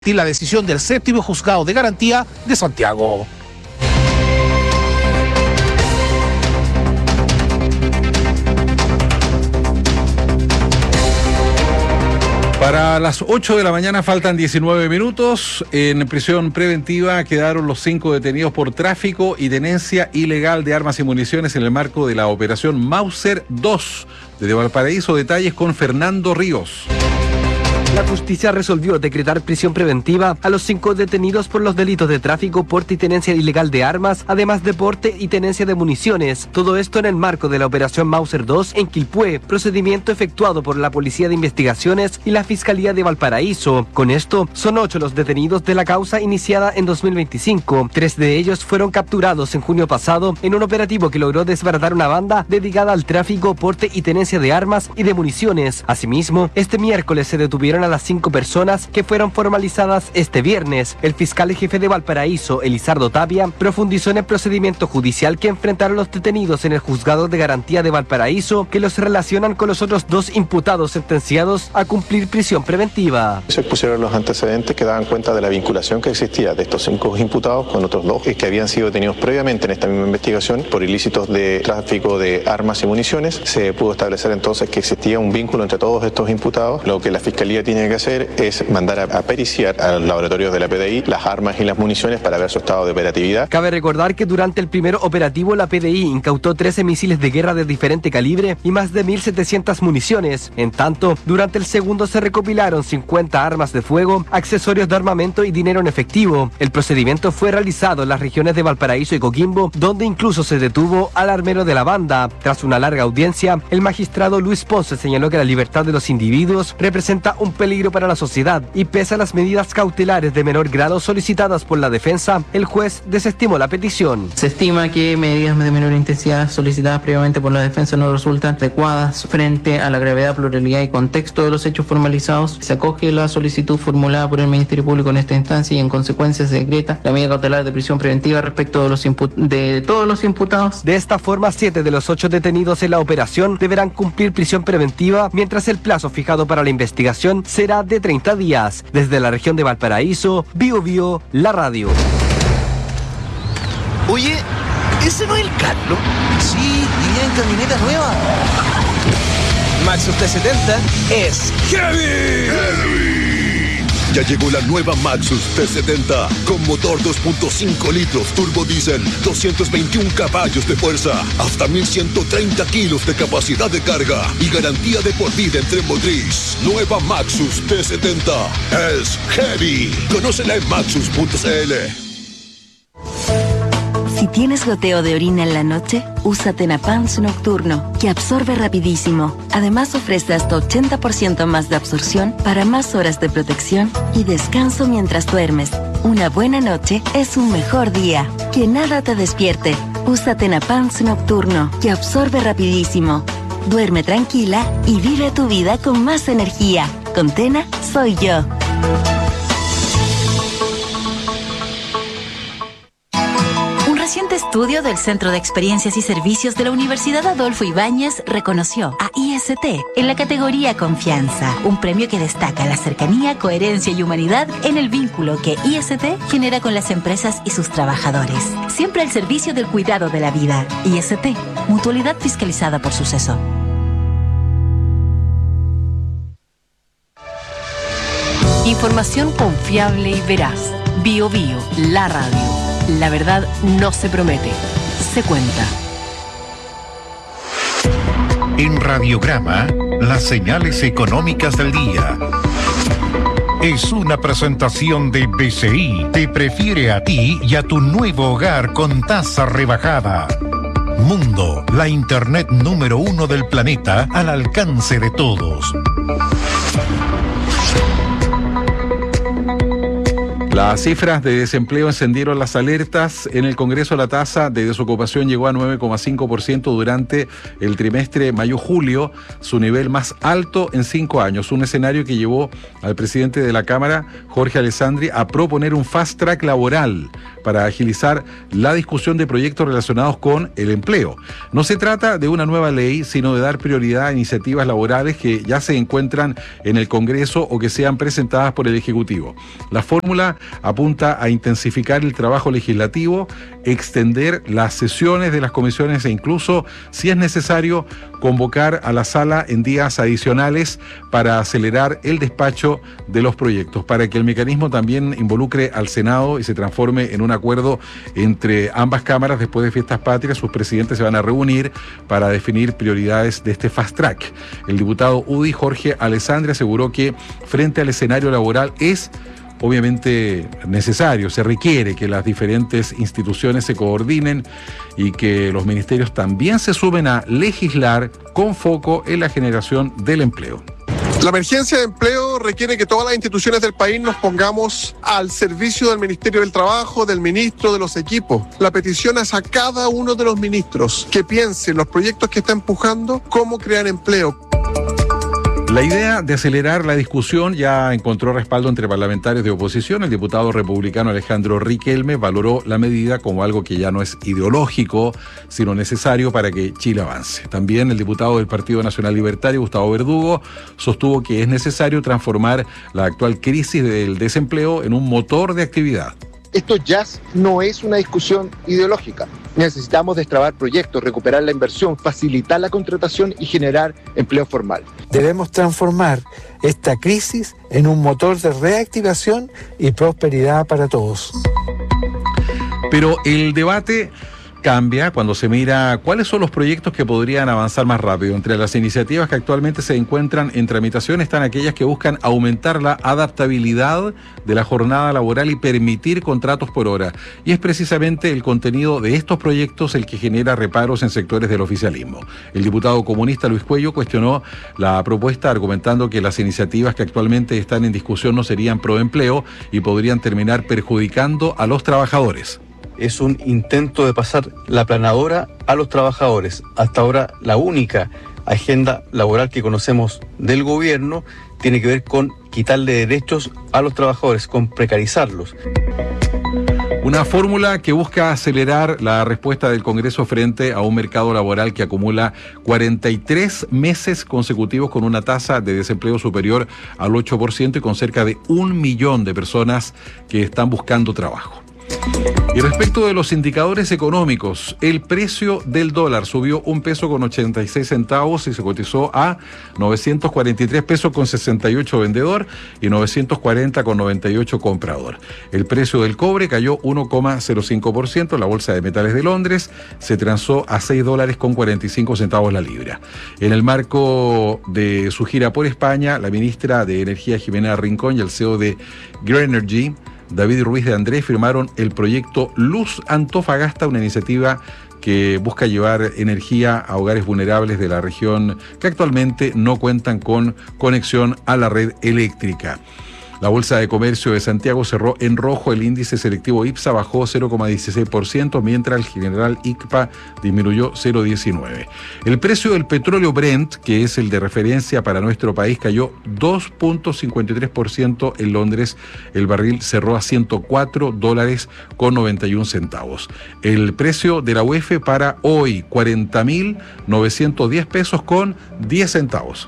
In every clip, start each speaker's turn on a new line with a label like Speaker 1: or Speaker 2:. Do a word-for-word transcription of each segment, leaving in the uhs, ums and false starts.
Speaker 1: y la decisión del séptimo juzgado de garantía de Santiago.
Speaker 2: Para las ocho de la mañana faltan diecinueve minutos. En prisión preventiva quedaron los cinco detenidos por tráfico y tenencia ilegal de armas y municiones en el marco de la operación Mauser dos. Desde Valparaíso, detalles con Fernando Ríos.
Speaker 3: La justicia resolvió decretar prisión preventiva a los cinco detenidos por los delitos de tráfico, porte y tenencia ilegal de armas, además de porte y tenencia de municiones. Todo esto en el marco de la operación Mauser dos en Quilpué, procedimiento efectuado por la Policía de Investigaciones y la Fiscalía de Valparaíso. Con esto, son ocho los detenidos de la causa iniciada en dos mil veinticinco. Tres de ellos fueron capturados en junio pasado en un operativo que logró desbaratar una banda dedicada al tráfico, porte y tenencia de armas y de municiones. Asimismo, este miércoles se detuvieron a las cinco personas que fueron formalizadas este viernes. El fiscal jefe de Valparaíso, Elizardo Tapia, profundizó en el procedimiento judicial que enfrentaron los detenidos en el juzgado de garantía de Valparaíso, que los relacionan con los otros dos imputados sentenciados a cumplir prisión preventiva.
Speaker 4: Se expusieron los antecedentes que daban cuenta de la vinculación que existía de estos cinco imputados con otros dos que habían sido detenidos previamente en esta misma investigación por ilícitos de tráfico de armas y municiones. Se pudo establecer entonces que existía un vínculo entre todos estos imputados. Lo que la Fiscalía tiene que hacer es mandar a, a periciar a los laboratorios de la P D I las armas y las municiones para ver su estado de operatividad.
Speaker 3: Cabe recordar que durante el primer operativo la P D I incautó trece misiles de guerra de diferente calibre y más de mil setecientas municiones. En tanto, durante el segundo se recopilaron cincuenta armas de fuego, accesorios de armamento y dinero en efectivo. El procedimiento fue realizado en las regiones de Valparaíso y Coquimbo, donde incluso se detuvo al armero de la banda. Tras una larga audiencia, el magistrado Luis Ponce señaló que la libertad de los individuos representa un peligro para la sociedad y pese a las medidas cautelares de menor grado solicitadas por la defensa, el juez desestimó la petición.
Speaker 5: Se estima que medidas de menor intensidad solicitadas previamente por la defensa no resultan adecuadas frente a la gravedad, pluralidad y contexto de los hechos formalizados. Se acoge la solicitud formulada por el Ministerio Público en esta instancia y en consecuencia se decreta la medida cautelar de prisión preventiva respecto de, los impu- de todos los imputados.
Speaker 3: De esta forma, siete de los ocho detenidos en la operación deberán cumplir prisión preventiva, mientras el plazo fijado para la investigación será de treinta días. Desde la región de Valparaíso, Bio Bio, la radio.
Speaker 6: Oye, ¿ese no es el Carlos? Sí, y viene en camioneta nueva. Maxus T setenta es heavy.
Speaker 7: Heavy. Ya llegó la nueva Maxus T setenta con motor dos punto cinco litros turbo diésel, doscientos veintiún caballos de fuerza, hasta mil ciento treinta kilos de capacidad de carga y garantía de por vida en tren motriz. Nueva Maxus T setenta es heavy. Conócela en maxus punto c l.
Speaker 8: Si tienes goteo de orina en la noche, usa Tenapans Nocturno, que absorbe rapidísimo. Además ofrece hasta ochenta por ciento más de absorción para más horas de protección y descanso mientras duermes. Una buena noche es un mejor día. Que nada te despierte. Usa Tenapans Nocturno, que absorbe rapidísimo. Duerme tranquila y vive tu vida con más energía. Con Tena, soy yo.
Speaker 9: Un reciente estudio del Centro de Experiencias y Servicios de la Universidad Adolfo Ibáñez reconoció a I S T en la categoría Confianza, un premio que destaca la cercanía, coherencia y humanidad en el vínculo que I S T genera con las empresas y sus trabajadores. Siempre al servicio del cuidado de la vida. I S T, mutualidad fiscalizada por Suceso.
Speaker 10: Información confiable y veraz. Bio Bio, la radio. La verdad no se promete, se cuenta.
Speaker 11: En Radiograma, las señales económicas del día. Es una presentación de B C I. Te prefiere a ti y a tu nuevo hogar con tasa rebajada. Mundo, la internet número uno del planeta al alcance de todos.
Speaker 2: Las cifras de desempleo encendieron las alertas. En el Congreso la tasa de desocupación llegó a nueve coma cinco por ciento durante el trimestre mayo-julio, su nivel más alto en cinco años. Un escenario que llevó al presidente de la Cámara, Jorge Alessandri, a proponer un fast track laboral para agilizar la discusión de proyectos relacionados con el empleo. No se trata de una nueva ley, sino de dar prioridad a iniciativas laborales que ya se encuentran en el Congreso o que sean presentadas por el Ejecutivo. La fórmula apunta a intensificar el trabajo legislativo, extender las sesiones de las comisiones e incluso, si es necesario, convocar a la sala en días adicionales para acelerar el despacho de los proyectos, para que el mecanismo también involucre al Senado y se transforme en un acuerdo entre ambas cámaras. Después de Fiestas Patrias, sus presidentes se van a reunir para definir prioridades de este fast track. El diputado U D I, Jorge Alessandri, aseguró que frente al escenario laboral es obviamente necesario, se requiere que las diferentes instituciones se coordinen y que los ministerios también se sumen a legislar con foco en la generación del empleo.
Speaker 12: La emergencia de empleo requiere que todas las instituciones del país nos pongamos al servicio del Ministerio del Trabajo, del ministro, de los equipos. La petición es a cada uno de los ministros que piense en los proyectos que está empujando, cómo crear empleo.
Speaker 2: La idea de acelerar la discusión ya encontró respaldo entre parlamentarios de oposición. El diputado republicano Alejandro Riquelme valoró la medida como algo que ya no es ideológico, sino necesario para que Chile avance. También el diputado del Partido Nacional Libertario, Gustavo Verdugo, sostuvo que es necesario transformar la actual crisis del desempleo en un motor de actividad.
Speaker 13: Esto ya no es una discusión ideológica. Necesitamos destrabar proyectos, recuperar la inversión, facilitar la contratación y generar empleo formal.
Speaker 14: Debemos transformar esta crisis en un motor de reactivación y prosperidad para todos.
Speaker 2: Pero el debate cambia cuando se mira cuáles son los proyectos que podrían avanzar más rápido. Entre las iniciativas que actualmente se encuentran en tramitación están aquellas que buscan aumentar la adaptabilidad de la jornada laboral y permitir contratos por hora. Y es precisamente el contenido de estos proyectos el que genera reparos en sectores del oficialismo. El diputado comunista Luis Cuello cuestionó la propuesta argumentando que las iniciativas que actualmente están en discusión no serían pro empleo y podrían terminar perjudicando a los trabajadores.
Speaker 15: Es un intento de pasar la planadora a los trabajadores. Hasta ahora la única agenda laboral que conocemos del gobierno tiene que ver con quitarle derechos a los trabajadores, con precarizarlos.
Speaker 2: Una fórmula que busca acelerar la respuesta del Congreso frente a un mercado laboral que acumula cuarenta y tres meses consecutivos con una tasa de desempleo superior al ocho por ciento y con cerca de un millón de personas que están buscando trabajo. Y respecto de los indicadores económicos, el precio del dólar subió un peso con ochenta y seis centavos y se cotizó a novecientos cuarenta y tres pesos con sesenta y ocho vendedor y novecientos cuarenta con noventa y ocho comprador. El precio del cobre cayó uno coma cero cinco por ciento. La bolsa de metales de Londres se transó a seis dólares con cuarenta y cinco centavos la libra. En el marco de su gira por España, la ministra de Energía Jimena Rincón y el C E O de Greenergy, David Ruiz de Andrés, firmaron el proyecto Luz Antofagasta, una iniciativa que busca llevar energía a hogares vulnerables de la región que actualmente no cuentan con conexión a la red eléctrica. La Bolsa de Comercio de Santiago cerró en rojo. El índice selectivo IPSA bajó cero coma dieciséis por ciento, mientras el general I C P A disminuyó cero coma diecinueve por ciento. El precio del petróleo Brent, que es el de referencia para nuestro país, cayó dos coma cincuenta y tres por ciento en Londres. El barril cerró a ciento cuatro dólares con noventa y un centavos. El precio de la U E F para hoy, cuarenta mil novecientos diez pesos con diez centavos.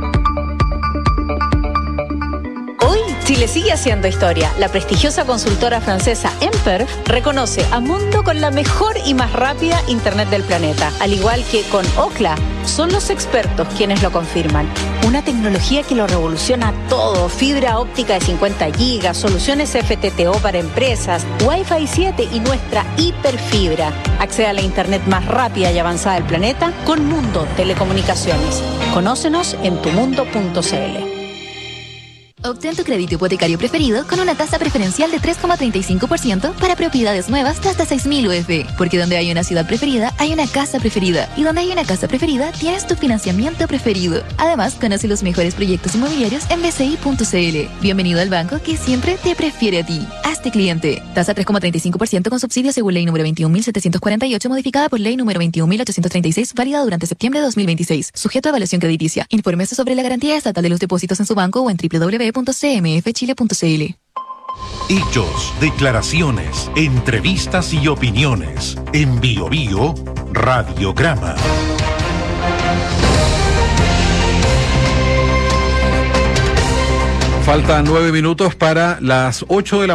Speaker 16: Chile sigue haciendo historia. La prestigiosa consultora francesa Emper reconoce a Mundo con la mejor y más rápida Internet del planeta. Al igual que con Ookla, son los expertos quienes lo confirman. Una tecnología que lo revoluciona todo. Fibra óptica de cincuenta gigas, soluciones F T T O para empresas, Wi-Fi siete y nuestra hiperfibra. Accede a la Internet más rápida y avanzada del planeta con Mundo Telecomunicaciones. Conócenos en tu mundo punto c l.
Speaker 17: Obtén tu crédito hipotecario preferido con una tasa preferencial de tres coma treinta y cinco por ciento para propiedades nuevas de hasta seis mil U F. Porque donde hay una ciudad preferida, hay una casa preferida. Y donde hay una casa preferida, tienes tu financiamiento preferido. Además, conoce los mejores proyectos inmobiliarios en b c i punto c l. Bienvenido al banco que siempre te prefiere a ti. Hasta este cliente. Tasa tres coma treinta y cinco por ciento con subsidio según ley número veintiún mil setecientos cuarenta y ocho, modificada por ley número veintiún mil ochocientos treinta y seis, válida durante septiembre de dos mil veintiséis. Sujeto a evaluación crediticia. Infórmese sobre la garantía estatal de los depósitos en su banco o en doble u doble u doble u punto c m f chile punto c l.
Speaker 11: Hechos, declaraciones, entrevistas y opiniones. En Bio Bio, Radiograma.
Speaker 2: Faltan nueve minutos para las ocho de la